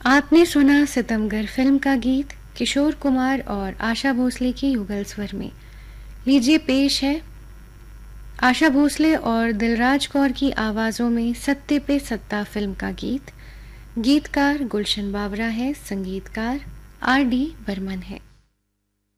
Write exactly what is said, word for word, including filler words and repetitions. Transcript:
आपने सुना सितमगर फिल्म का गीत किशोर कुमार और आशा भोसले की युगल स्वर में। लीजिए पेश है आशा भोसले और दिलराज कौर की आवाजों में सत्ते पे सत्ता फिल्म का गीत। गीतकार गुलशन बावरा है, संगीतकार आर डी बर्मन है।